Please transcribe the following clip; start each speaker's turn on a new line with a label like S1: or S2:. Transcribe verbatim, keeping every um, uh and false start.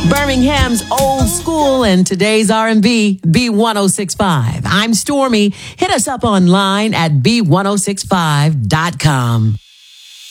S1: Birmingham's old school and today's R and B, B ten sixty-five. I'm Stormy. Hit us up online at B ten sixty-five dot com.